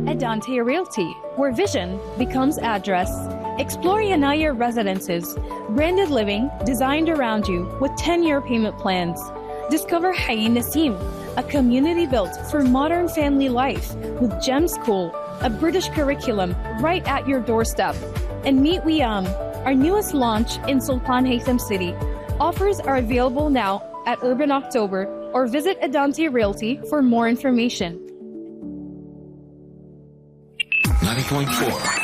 Adante Realty, where vision becomes address. Explore Yanaya Residences, branded living designed around you with 10-year payment plans. Discover Hayy Nasim, a community built for modern family life with Gem School, a British curriculum right at your doorstep. And meet Wiam, our newest launch in Sultan Haytham City. Offers are available now at Urban October or visit Adante Realty for more information. 90.4